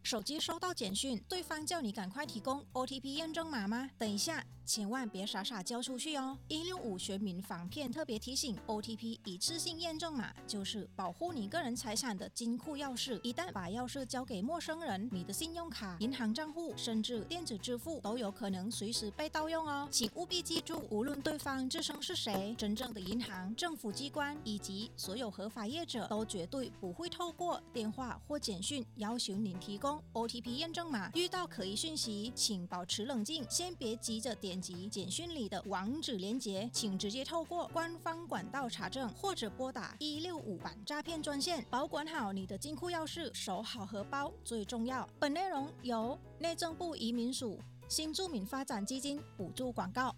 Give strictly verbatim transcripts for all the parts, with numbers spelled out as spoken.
手机收到简讯，对方叫你赶快提供 O T P 验证码吗？等一下，千万别傻傻交出去哦！一六五全民防骗特别提醒 ，O T P 一次性验证码就是保护你个人财产的金库钥匙。一旦把钥匙交给陌生人，你的信用卡、银行账户甚至电子支付都有可能随时被盗用哦。请务必记住，无论对方自称是谁，真正的银行、政府机关以及所有合法业者都绝对不会透过电话或简讯要求您提供 O T P 验证码。遇到可疑讯息，请保持冷静，先别急着点击简讯里的网址连结，请直接透过官方管道查证，或者拨打一六五反诈骗专线，保管好你的金库钥匙，守好荷包最重要。本内容由内政部移民署新住民发展基金补助广告。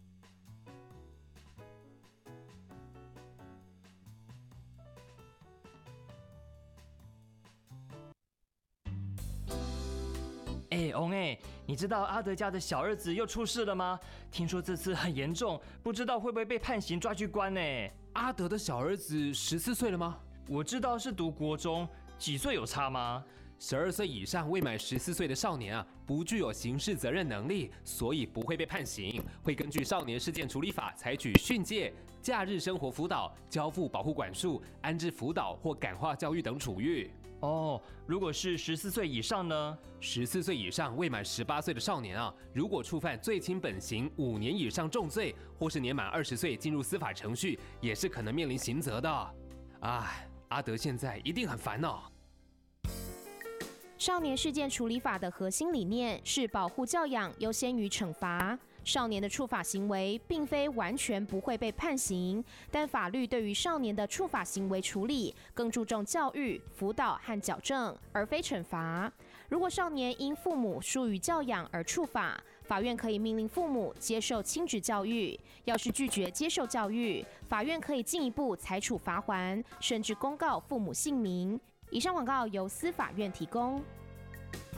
哎，翁哎，你知道阿德家的小儿子又出事了吗？听说这次很严重，不知道会不会被判刑抓去关呢？ 阿德的小儿子十四岁了吗？ 我知道是读国中，几岁有差吗？ 十二岁以上未满十四岁的少年啊，不具有刑事责任能力，所以不会被判刑，会根据少年事件处理法采取训诫、假日生活辅导、交付保护管束、安置辅导或感化教育等处遇。 哦，如果是十四岁以上呢？ 十四岁以上未满十八岁的少年啊，如果触犯最轻本刑五年以上重罪，或是年满二十岁进入司法程序，也是可能面临刑责的。哎，阿德现在一定很烦恼。 少年事件处理法的核心理念是保护教养优先于惩罚。少年的触法行为并非完全不会被判刑，但法律对于少年的触法行为处理更注重教育、辅导和矫正，而非惩罚。如果少年因父母疏于教养而触法，法院可以命令父母接受亲职教育。要是拒绝接受教育，法院可以进一步裁处罚锾，甚至公告父母姓名。以上广告由司法院提供。